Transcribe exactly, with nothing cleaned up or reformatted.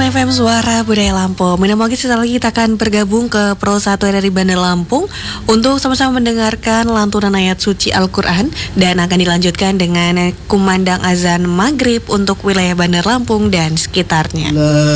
F M Suara Budaya Lampung. Mungkin setelah lagi kita akan bergabung ke Pro satu dari Bandar Lampung untuk sama-sama mendengarkan lantunan ayat suci Al-Quran dan akan dilanjutkan dengan kumandang azan maghrib untuk wilayah Bandar Lampung dan sekitarnya.